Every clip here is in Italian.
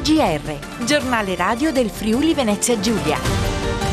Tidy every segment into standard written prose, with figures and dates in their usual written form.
GR, giornale radio del Friuli Venezia Giulia.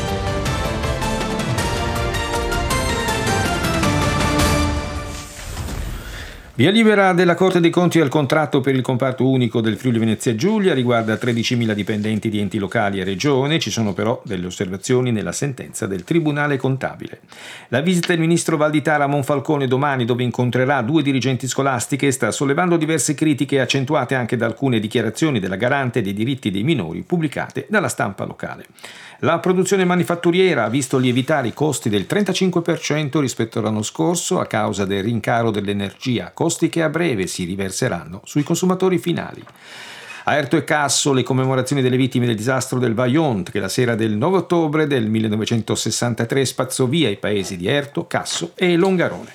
Via libera della Corte dei Conti al contratto per il comparto unico del Friuli Venezia Giulia, riguarda 13.000 dipendenti di enti locali e regione, ci sono però delle osservazioni nella sentenza del Tribunale Contabile. La visita del ministro Valditara a Monfalcone domani, dove incontrerà 2 dirigenti scolastiche, sta sollevando diverse critiche accentuate anche da alcune dichiarazioni della Garante dei diritti dei minori pubblicate dalla stampa locale. La produzione manifatturiera ha visto lievitare i costi del 35% rispetto all'anno scorso a causa del rincaro dell'energia, costi che a breve si riverseranno sui consumatori finali. A Erto e Casso le commemorazioni delle vittime del disastro del Vajont, che la sera del 9 ottobre del 1963 spazzò via i paesi di Erto, Casso e Longarone.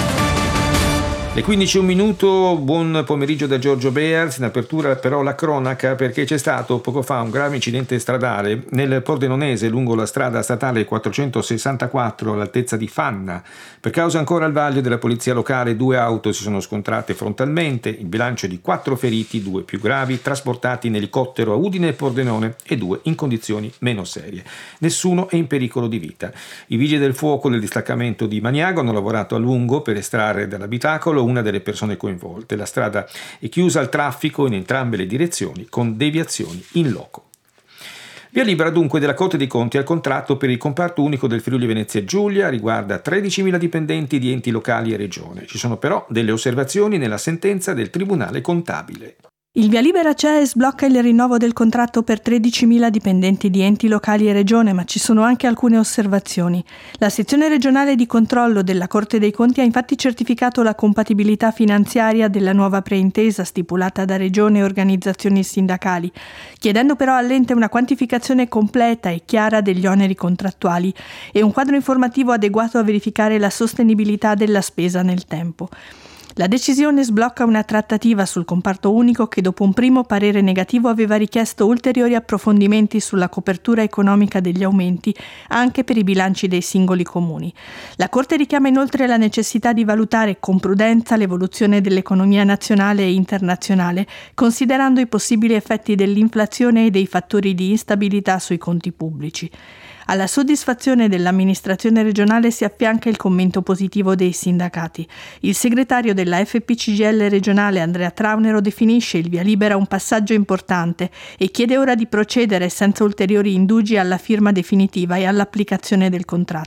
Le 15:01, buon pomeriggio da Giorgio Bears. In apertura però la cronaca, perché c'è stato poco fa un grave incidente stradale nel Pordenonese lungo la strada statale 464 all'altezza di Fanna. Per causa ancora al vaglio della polizia locale, 2 auto si sono scontrate frontalmente, il bilancio di 4 feriti, 2 più gravi, trasportati in elicottero a Udine e Pordenone e 2 in condizioni meno serie. Nessuno è in pericolo di vita. I vigili del fuoco del distaccamento di Maniago hanno lavorato a lungo per estrarre dall'abitacolo una delle persone coinvolte. La strada è chiusa al traffico in entrambe le direzioni con deviazioni in loco. Via libera dunque della Corte dei Conti al contratto per il comparto unico del Friuli Venezia Giulia, riguarda 13.000 dipendenti di enti locali e regione. Ci sono però delle osservazioni nella sentenza del Tribunale Contabile. Il via libera c'è e sblocca il rinnovo del contratto per 13.000 dipendenti di enti locali e regione, ma ci sono anche alcune osservazioni. La sezione regionale di controllo della Corte dei Conti ha infatti certificato la compatibilità finanziaria della nuova preintesa stipulata da regione e organizzazioni sindacali, chiedendo però all'ente una quantificazione completa e chiara degli oneri contrattuali e un quadro informativo adeguato a verificare la sostenibilità della spesa nel tempo. La decisione sblocca una trattativa sul comparto unico che dopo un primo parere negativo aveva richiesto ulteriori approfondimenti sulla copertura economica degli aumenti anche per i bilanci dei singoli comuni. La Corte richiama inoltre la necessità di valutare con prudenza l'evoluzione dell'economia nazionale e internazionale, considerando i possibili effetti dell'inflazione e dei fattori di instabilità sui conti pubblici. Alla soddisfazione dell'amministrazione regionale si affianca il commento positivo dei sindacati. Il segretario della FPCGL regionale Andrea Traunero definisce il via libera un passaggio importante e chiede ora di procedere senza ulteriori indugi alla firma definitiva e all'applicazione del contratto.